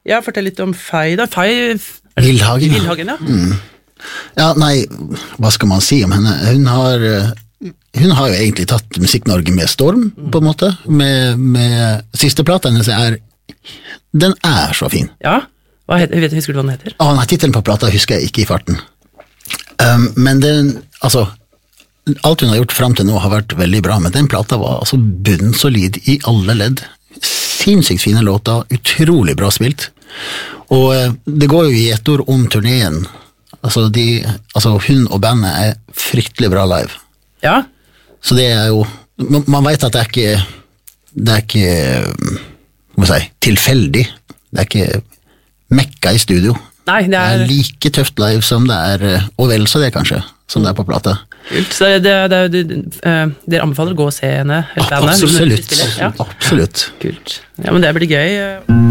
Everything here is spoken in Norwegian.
Ja, fortell litt om Fei da. Fei... Wildhagen. Wildhagen, ja. Ja, nei, hva skal man si om henne? Hun har jo egentlig tatt Musikk-Norge med storm, på en måte. Med siste plata hennes den så fin. Ja, husker du hva den heter? Nei, titelen på plata husker jeg ikke i farten. Men alt hun har gjort frem til nå har vært veldig bra, men den plata var altså bunnsolid i alle ledd. Sinnssykt fine låter, utrolig bra spilt. Og det går jo i et ord om turneen. Altså hun og bandet fryktelig bra live. Ja. Så det jo, man vet at det er ikke hva skal jeg si, tilfeldig. Det ikke mekka i studio. Nei, det like tøft live som det og vel så det kanskje, som det på plata. Kult, så dere anbefaler å gå og se henne? Absolutt, ja. Absolutt. Kult. Ja, men det blir gøy.